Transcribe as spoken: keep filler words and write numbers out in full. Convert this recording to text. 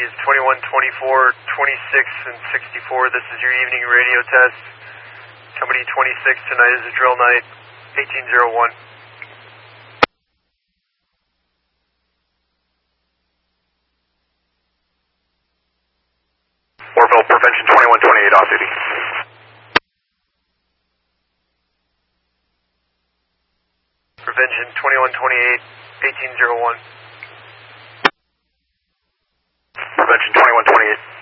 is twenty-one, twenty-four, twenty-six, and sixty-four. This is your evening radio test. Company twenty-six, tonight is a drill night, eighteen oh one. Orville, prevention twenty-one twenty-eight, off duty. Prevention twenty-one twenty-eight, eighteen oh one. Prevention twenty-one twenty-eight.